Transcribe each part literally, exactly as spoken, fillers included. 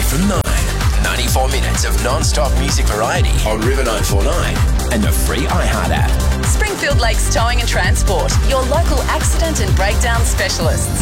from nine. ninety-four minutes of non-stop music variety on River nine forty-nine and the free iHeart app. Springfield Lakes Towing and Transport, your local accident and breakdown specialists.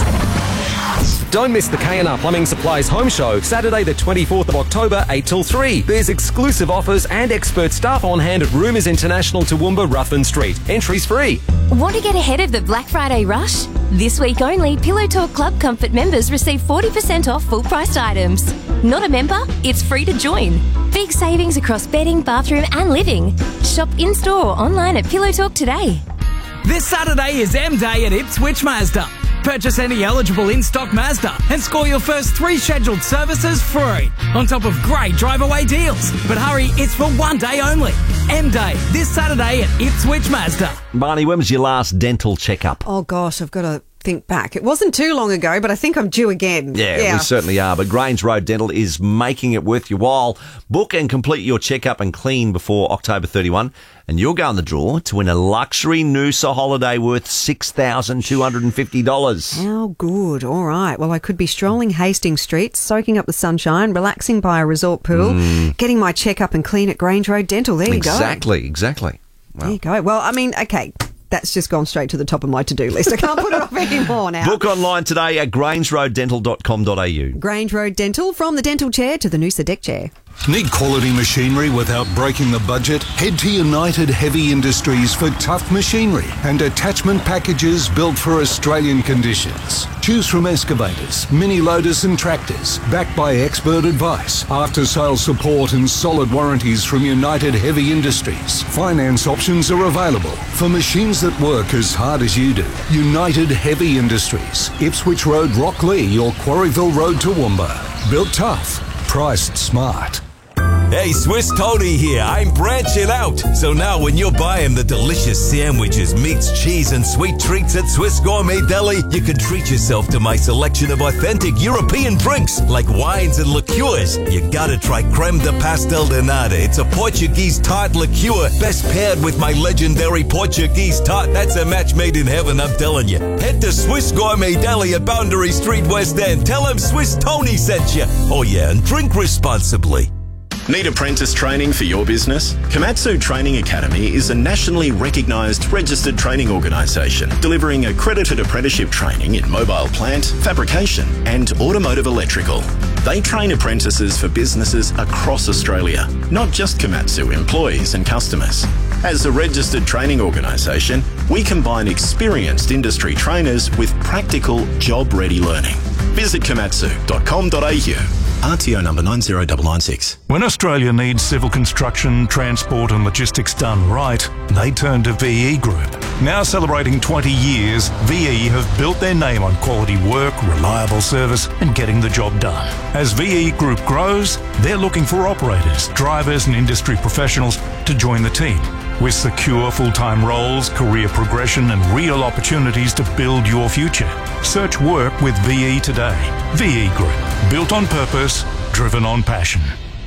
Don't miss the K and R Plumbing Supplies Home Show, Saturday the twenty-fourth of October, eight till three. There's exclusive offers and expert staff on hand at Rumours International, Toowoomba, Ruthven Street. Entries free. Want to get ahead of the Black Friday rush? This week only, Pillow Talk Club Comfort members receive forty percent off full-priced items. Not a member? It's free to join. Big savings across bedding, bathroom and living. Shop in-store or online at Pillow Talk today. This Saturday is M Day at Ipswich Mazda. Purchase any eligible in-stock Mazda and score your first three scheduled services free, on top of great drive-away deals. But hurry, it's for one day only. M Day, this Saturday at Ipswich Mazda. Barney, when was your last dental checkup? Oh, gosh, I've got to think back. It wasn't too long ago, but I think I'm due again. Yeah, yeah. we certainly are. But Grange Road Dental is making it worth your while. Book and complete your checkup and clean before October thirty-first, and you'll go in the draw to win a luxury Noosa holiday worth six thousand two hundred fifty dollars. How good. All right. Well, I could be strolling Hastings Street, soaking up the sunshine, relaxing by a resort pool, mm. getting my checkup and clean at Grange Road Dental. There you exactly, go. Exactly, exactly. Wow. There you go. Well, I mean, okay. That's just gone straight to the top of my to-do list. I can't put it off anymore now. Book online today at grange road dental dot com dot a u. Grange Road Dental, from the dental chair to the Noosa deck chair. Need quality machinery without breaking the budget? Head to United Heavy Industries for tough machinery and attachment packages built for Australian conditions. Choose from excavators, mini loaders and tractors, backed by expert advice, after-sales support and solid warranties from United Heavy Industries. Finance options are available for machines that work as hard as you do. United Heavy Industries, Ipswich Road, Rocklea, or Quarryville Road, Toowoomba. Built tough, priced smart. Hey, Swiss Tony here. I'm branching out. So now when you're buying the delicious sandwiches, meats, cheese, and sweet treats at Swiss Gourmet Deli, you can treat yourself to my selection of authentic European drinks like wines and liqueurs. You gotta try Creme de Pastel de Nata. It's a Portuguese tart liqueur, best paired with my legendary Portuguese tart. That's a match made in heaven, I'm telling you. Head to Swiss Gourmet Deli at Boundary Street, West End. Tell them Swiss Tony sent you. Oh yeah, and drink responsibly. Need apprentice training for your business? Komatsu Training Academy is a nationally recognised registered training organisation delivering accredited apprenticeship training in mobile plant, fabrication and automotive electrical. They train apprentices for businesses across Australia, not just Komatsu employees and customers. As a registered training organisation, we combine experienced industry trainers with practical, job-ready learning. Visit komatsu dot com dot a u. R T O number nine zero nine nine six. When Australia needs civil construction, transport and logistics done right, they turn to V E Group. Now celebrating twenty years, V E have built their name on quality work, reliable service and getting the job done. As V E Group grows, they're looking for operators, drivers and industry professionals to join the team. With secure full-time roles, career progression and real opportunities to build your future. Search work with V E today. V E Group. Built on purpose, driven on passion.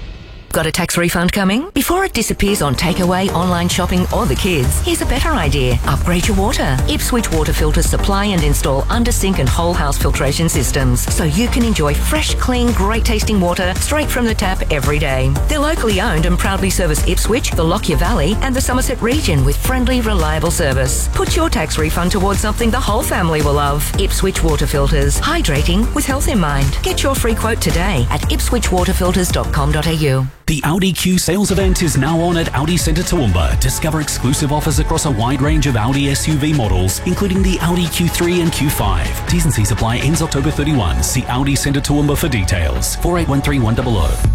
Got a tax refund coming? Before it disappears on takeaway, online shopping or the kids, here's a better idea. Upgrade your water. Ipswich Water Filters supply and install under-sink and whole-house filtration systems so you can enjoy fresh, clean, great-tasting water straight from the tap every day. They're locally owned and proudly service Ipswich, the Lockyer Valley and the Somerset region with friendly, reliable service. Put your tax refund towards something the whole family will love. Ipswich Water Filters. Hydrating with health in mind. Get your free quote today at ipswich water filters dot com dot a u. The Audi Q sales event is now on at Audi Centre Toowoomba. Discover exclusive offers across a wide range of Audi S U V models, including the Audi Q three and Q five. T's and C's apply, ends October thirty-first. See Audi Centre Toowoomba for details. four eight one three one zero zero.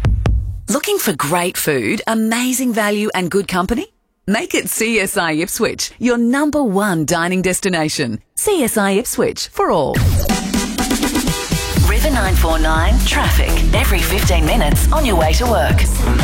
Looking for great food, amazing value and good company? Make it C S I Ipswich, your number one dining destination. C S I Ipswich for all. River nine forty-nine traffic every fifteen minutes on your way to work.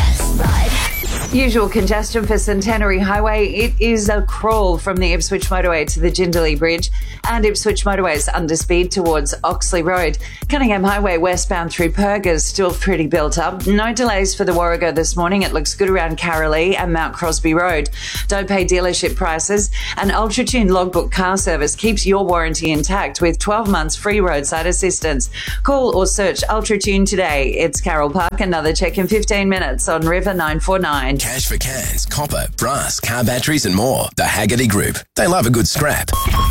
Usual congestion for Centenary Highway. It is a crawl from the Ipswich motorway to the Jindalee Bridge and Ipswich motorways under speed towards Oxley Road. Cunningham Highway westbound through Pergas still pretty built up. No delays for the Warrego this morning. It looks good around Carralee and Mount Crosby Road. Don't pay dealership prices. An UltraTune logbook car service keeps your warranty intact with twelve months free roadside assistance. Call or search UltraTune today. It's Carroll Park. Another check in fifteen minutes on River nine four nine. Cash for cans, copper, brass, car batteries and more. The Haggerty Group. They love a good scrap.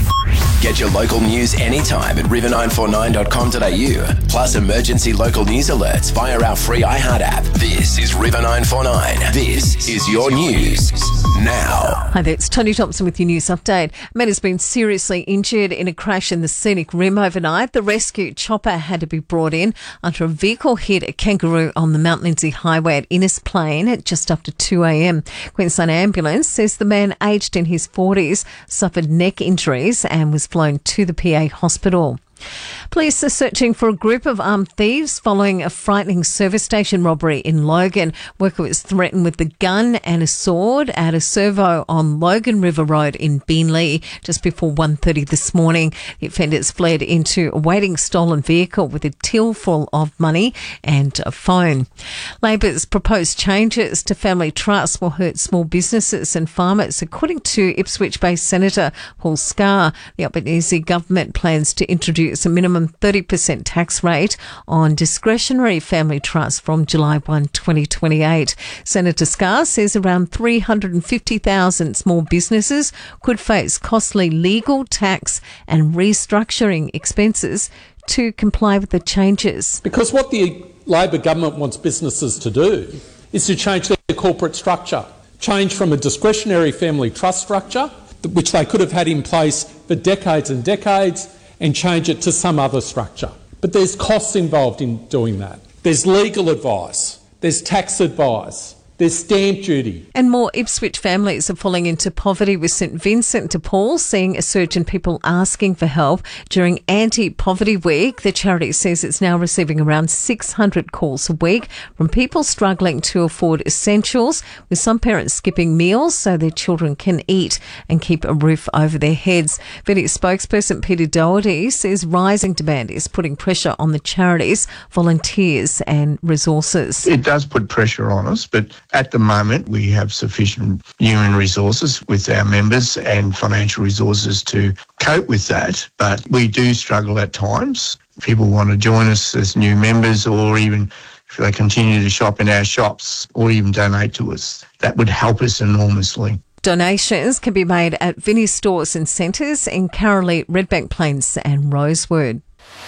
Get your local news anytime at river nine four nine dot com dot a u. Plus emergency local news alerts via our free iHeart app. This is River nine four nine. This is your news now. Hi there, it's Tony Thompson with your news update. A man has been seriously injured in a crash in the Scenic Rim overnight. The rescue chopper had to be brought in after a vehicle hit a kangaroo on the Mount Lindesay Highway at Innes Plain at just after two a.m. Queensland Ambulance says the man, aged in his forties, suffered neck injuries and was flown to the P A hospital. Police are searching for a group of armed thieves following a frightening service station robbery in Logan. Worker was threatened with a gun and a sword at a servo on Logan River Road in Beenleigh just before one thirty this morning. The offenders fled into a waiting stolen vehicle with a till full of money and a phone. Labor's proposed changes to family trusts will hurt small businesses and farmers, according to Ipswich-based Senator Paul Scar. The Albanese government plans to introduce a minimum thirty percent tax rate on discretionary family trusts from July first, twenty twenty-eight. Senator Scar says around three hundred fifty thousand small businesses could face costly legal, tax and restructuring expenses to comply with the changes. Because what the Labor government wants businesses to do is to change their corporate structure, change from a discretionary family trust structure, which they could have had in place for decades and decades, and change it to some other structure. But there's costs involved in doing that. There's legal advice, there's tax advice, there's stamp duty. And more Ipswich families are falling into poverty, with St Vincent de Paul seeing a surge in people asking for help during Anti-Poverty Week. The charity says it's now receiving around six hundred calls a week from people struggling to afford essentials, with some parents skipping meals so their children can eat and keep a roof over their heads. Viti spokesperson Peter Doherty says rising demand is putting pressure on the charities, volunteers and resources. It does put pressure on us, but at the moment, we have sufficient human resources with our members and financial resources to cope with that. But we do struggle at times. People want to join us as new members, or even if they continue to shop in our shops or even donate to us. That would help us enormously. Donations can be made at Vinnie's stores and centres in Carralee, Redbank Plains and Rosewood.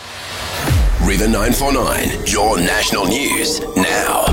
River nine four nine, your national news now.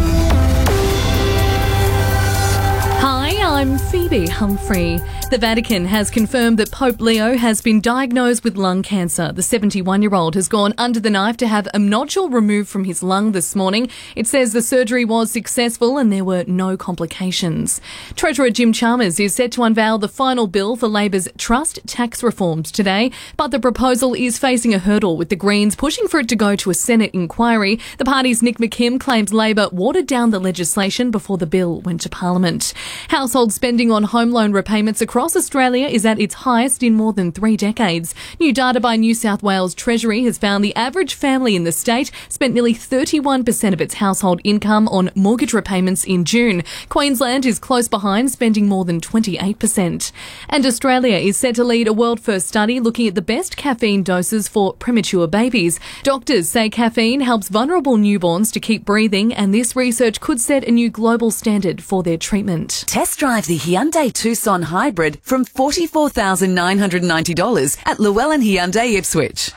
Hi, I'm Phoebe Humphrey. The Vatican has confirmed that Pope Leo has been diagnosed with lung cancer. The seventy-one-year-old has gone under the knife to have a nodule removed from his lung this morning. It says the surgery was successful and there were no complications. Treasurer Jim Chalmers is set to unveil the final bill for Labor's trust tax reforms today, but the proposal is facing a hurdle, with the Greens pushing for it to go to a Senate inquiry. The party's Nick McKim claims Labor watered down the legislation before the bill went to Parliament. Household spending on home loan repayments across Australia is at its highest in more than three decades. New data by New South Wales Treasury has found the average family in the state spent nearly thirty-one percent of its household income on mortgage repayments in June. Queensland is close behind, spending more than twenty-eight percent. And Australia is set to lead a world-first study looking at the best caffeine doses for premature babies. Doctors say caffeine helps vulnerable newborns to keep breathing, and this research could set a new global standard for their treatment. Test drive the Hyundai Tucson Hybrid from forty-four thousand nine hundred ninety dollars at Llewellyn Hyundai Ipswich.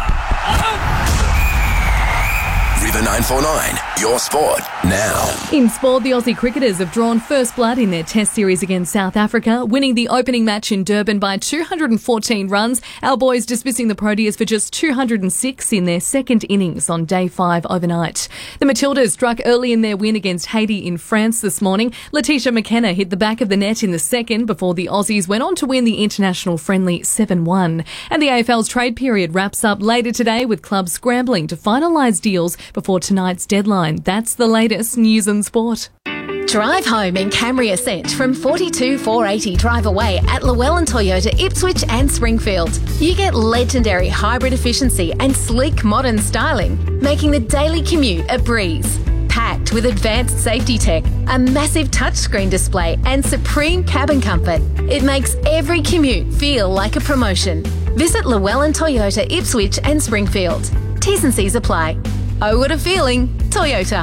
River nine four nine, your sport now. In sport, the Aussie cricketers have drawn first blood in their test series against South Africa, winning the opening match in Durban by two hundred fourteen runs. Our boys dismissing the Proteas for just two hundred six in their second innings on day five overnight. The Matildas struck early in their win against Haiti in France this morning. Letitia McKenna hit the back of the net in the second before the Aussies went on to win the international friendly seven one. And the A F L's trade period wraps up later today, with clubs scrambling to finalise deals before tonight's deadline. That's the latest news and sport. Drive home in Camry Ascent from forty-two four eighty drive away at Llewellyn Toyota Ipswich and Springfield. You get legendary hybrid efficiency and sleek modern styling, making the daily commute a breeze. Packed with advanced safety tech, a massive touchscreen display and supreme cabin comfort, it makes every commute feel like a promotion. Visit Llewellyn Toyota Ipswich and Springfield. T's and C's apply. Oh, what a feeling. Toyota.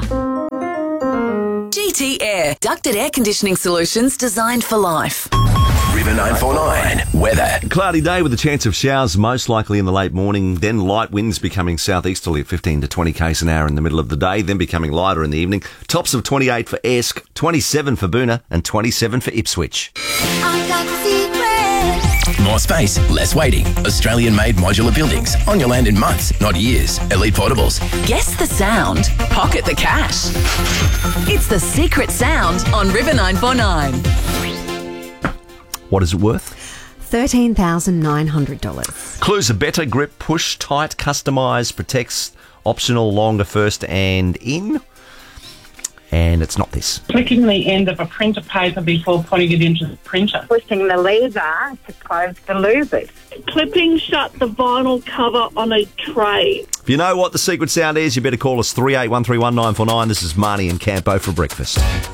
G T Air, ducted air conditioning solutions designed for life. River nine four nine weather. Cloudy day with a chance of showers, most likely in the late morning. Then light winds becoming southeasterly at fifteen to twenty k's an hour in the middle of the day. Then becoming lighter in the evening. Tops of twenty-eight for Esk, twenty-seven for Boona, and twenty-seven for Ipswich. More space, less waiting. Australian-made modular buildings on your land in months, not years. Elite Portables. Guess the sound, pocket the cash. It's the secret sound on River nine four nine. What is it worth? thirteen thousand nine hundred dollars. Clues: a better grip, push, tight, customised, protects, optional, longer first and in. And it's not this. Flicking the end of a printer paper before putting it into the printer. Twisting the lever to close the louvers. Clipping shut the vinyl cover on a tray. If you know what the secret sound is, you better call us three eight one three one nine four nine. This is Marnie and Campo for breakfast.